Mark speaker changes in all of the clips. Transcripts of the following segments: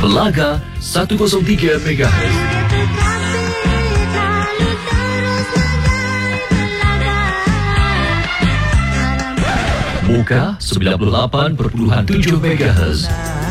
Speaker 1: Pelaga 103 MHz. Muka 98.7 MHz.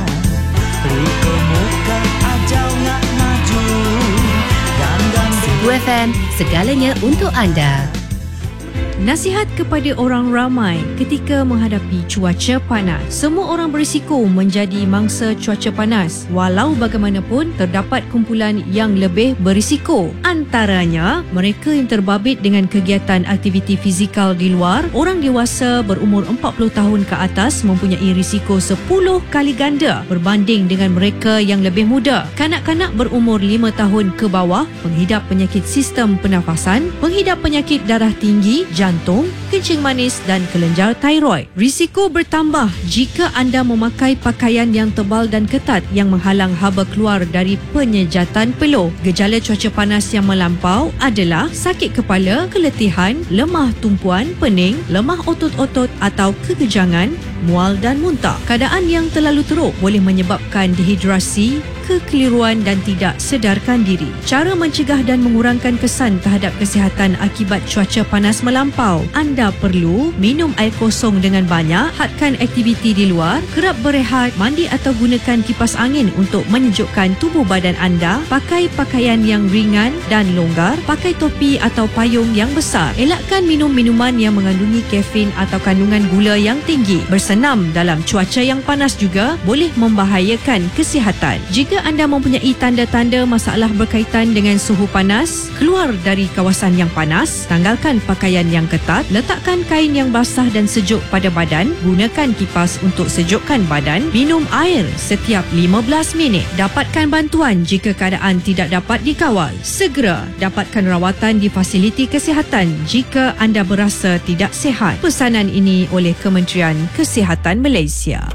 Speaker 2: UFM, segalanya untuk anda.
Speaker 3: Nasihat kepada orang ramai ketika menghadapi cuaca panas. Semua orang berisiko menjadi mangsa cuaca panas. Walau bagaimanapun, terdapat kumpulan yang lebih berisiko. Antaranya, mereka yang terbabit dengan kegiatan aktiviti fizikal di luar. Orang dewasa berumur 40 tahun ke atas mempunyai risiko 10 kali ganda berbanding dengan mereka yang lebih muda. Kanak-kanak berumur 5 tahun ke bawah menghidap penyakit sistem pernafasan, menghidap penyakit darah tinggi, jantung, kencing manis dan kelenjar tiroid. Risiko bertambah jika anda memakai pakaian yang tebal dan ketat yang menghalang haba keluar dari penyejatan peluh. Gejala cuaca panas yang melampau adalah sakit kepala, keletihan, lemah tumpuan, pening, lemah otot-otot atau kekejangan, mual dan muntah. Keadaan yang terlalu teruk boleh menyebabkan dehidrasi, kekeliruan dan tidak sedarkan diri. Cara mencegah dan mengurangkan kesan terhadap kesihatan akibat cuaca panas melampau. Anda perlu minum air kosong dengan banyak, hadkan aktiviti di luar, kerap berehat, mandi atau gunakan kipas angin untuk menyejukkan tubuh badan anda, pakai pakaian yang ringan dan longgar, pakai topi atau payung yang besar. Elakkan minum minuman yang mengandungi kafein atau kandungan gula yang tinggi. Bersenam dalam cuaca yang panas juga boleh membahayakan kesihatan. Jika anda mempunyai tanda-tanda masalah berkaitan dengan suhu panas, keluar dari kawasan yang panas, tanggalkan pakaian yang ketat, letakkan kain yang basah dan sejuk pada badan, gunakan kipas untuk sejukkan badan, minum air setiap 15 minit. Dapatkan bantuan jika keadaan tidak dapat dikawal. Segera dapatkan rawatan di fasiliti kesihatan jika anda berasa tidak sihat. Pesanan ini oleh Kementerian Kesihatan Malaysia.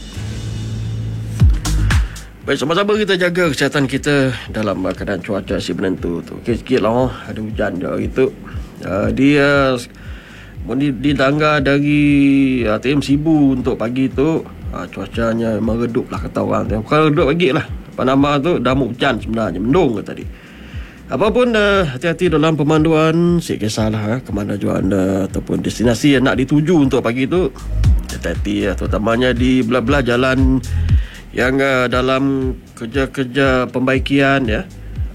Speaker 4: Baik, sama-sama kita jaga kesihatan kita dalam keadaan cuaca si menentu tu. Sikit-sikit lah ada hujan je hari tu. Dia di tangga dari ATM Sibu untuk pagi tu, cuacanya meredup lah kata orang tu. Bukan redup lagi lah, Panama tu dah mau hujan sebenarnya, mendung ke tadi. Apapun, hati-hati dalam pemanduan. Sik kisahlah ke mana jua anda ataupun destinasi yang nak dituju untuk pagi tu. Hati-hati, terutamanya di belah-belah jalan yang dalam kerja-kerja pembaikian ya,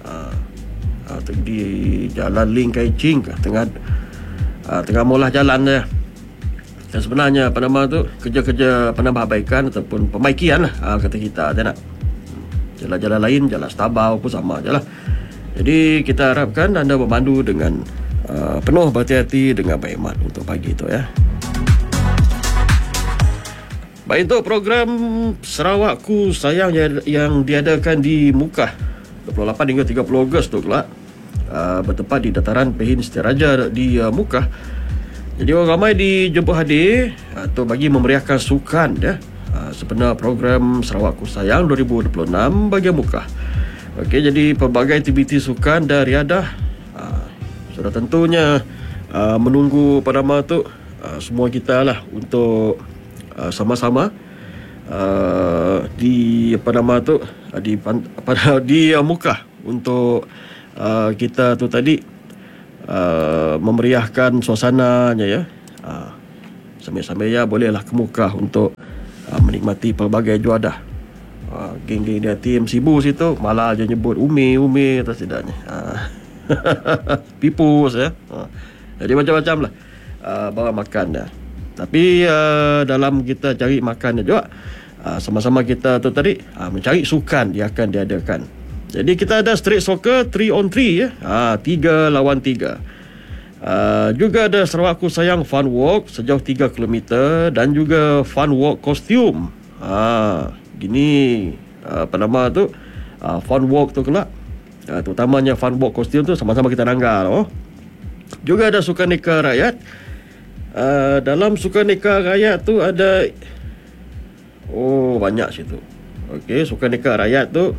Speaker 4: di jalan Ling Kai Ching tengah maulah jalan dia. Dan sebenarnya Panama tu kerja-kerja penambahbaikan ataupun pembaikian lah, kata kita dia nak. Jalan-jalan lain, jalan Stabau pun sama je lah. Jadi kita harapkan anda memandu dengan penuh berhati-hati dengan berhemat untuk pagi tu ya. Baik, untuk program Sarawakku Sayang yang diadakan di Mukah 28 hingga 30 Ogos tu kelak, bertempat di dataran Pehin Setiaraja di Mukah. Jadi orang ramai dijemput hadir atau bagi memeriahkan sukan ya, sebenar program Sarawakku Sayang 2026 bagi Mukah. Okey, jadi pelbagai aktiviti sukan dan riadah sudah tentunya menunggu Panama tu semua kita lah untuk sama-sama di Panama tu di Mukah untuk kita tu tadi memeriahkan suasananya ya. Sambil-sambil ya bolehlah ke Mukah untuk menikmati pelbagai juadah. Geng-geng dia tim Sibu situ malah je nyebut umi atas tidaknya. Pipus ya. Jadi macam-macam lah bawa makan dah. Tapi dalam kita cari makan juga, sama-sama kita tu tadi mencari sukan yang akan diadakan. Jadi kita ada street soccer 3 on 3 ya, 3 lawan 3. Juga ada Sarawakku Sayang Fun Walk sejauh 3 km dan juga Fun Walk kostum. Gini Panama tu Fun Walk tu kelak, terutamanya Fun Walk kostum tu sama-sama kita nanggal. Juga ada sukaneka rakyat. Dalam sukaneka rakyat tu ada banyak situ. Okey, sukaneka rakyat tu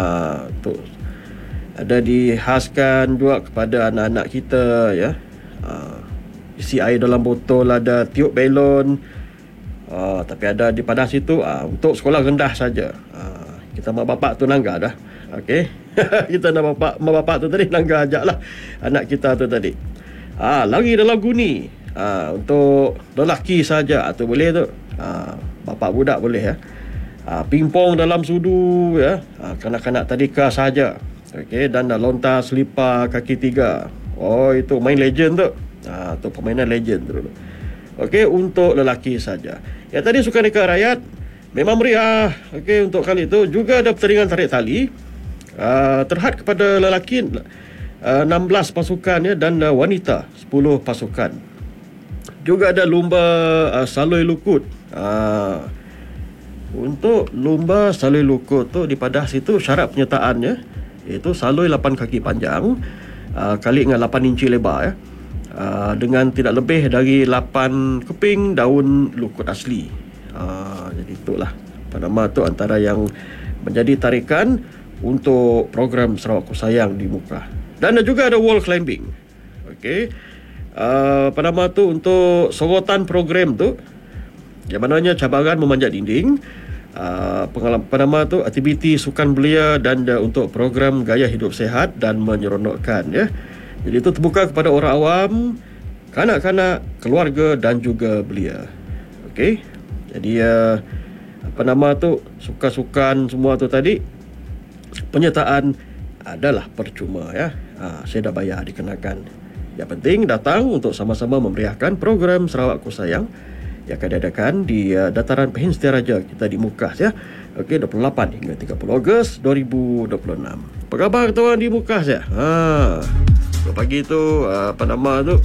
Speaker 4: ada dihaskan juga kepada anak-anak kita ya. Isi air dalam botol, ada tiup belon. Tapi ada di pada situ untuk sekolah rendah saja. kita mak bapak tu nangga dah. Okey. Kita nak mak bapak tu tadi nangga ajaklah anak kita tu tadi. Lari dalam guni. Untuk lelaki saja tu boleh tu. Bapak budak boleh ya. Pingpong dalam sudu ya. Kanak-kanak tadika saja. Okey, dan lontar selipar kaki 3. Itu main legend tu. Tu permainan legend tu. Okey, untuk lelaki saja. Yang tadi sukan reka rakyat memang meriah. Okey, untuk kali itu juga ada pertandingan tarik tali. Terhad kepada lelaki 16 pasukan ya, dan wanita 10 pasukan. Juga ada lumba saloi lukut. Untuk lumba saloi lukut tu di Padas itu syarat penyertaannya itu saloi 8 kaki panjang kali dengan 8 inci lebar ya. Dengan tidak lebih dari 8 keping daun lukut asli. Jadi itulah nama tu antara yang menjadi tarikan untuk program Sarawak Ku Sayang di Muka. Dan juga ada wall climbing. Okey. Nama tu untuk sorotan program tu yang mananya cabaran memanjat dinding, pengalaman tu aktiviti sukan belia dan untuk program gaya hidup sihat dan menyeronokkan ya. Jadi itu terbuka kepada orang awam, kanak-kanak, keluarga dan juga belia. Okey. Jadi sukan semua tu tadi penyertaan adalah percuma ya. Saya dah bayar dikenakan. Yang penting datang untuk sama-sama memeriahkan program Sarawak Ku Sayang yang akan diadakan di dataran Pehin Setiaraja kita di Mukas ya. Okey, 28 hingga 30 Ogos 2026. Apa khabar tuan di Mukas ya? Pagi tu tu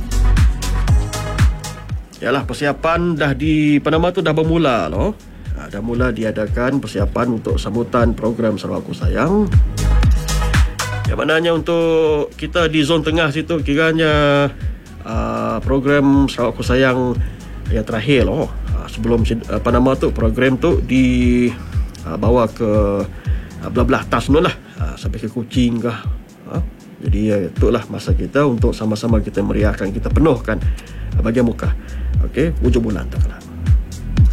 Speaker 4: yalah, persiapan dah dah bermula loh. Dah mula diadakan persiapan untuk sambutan program Sarawak Ku Sayang. Yang mananya untuk kita di zon tengah situ kiranya program Sarawak Ku Sayang yang terakhir loh. Sebelum program tu dibawa ke belah-belah atas tu lah, sampai ke Kuching kah. Jadi itulah masa kita untuk sama-sama kita meriahkan, kita penuhkan bahagian muka. Okey, hujung bulan tak kalah.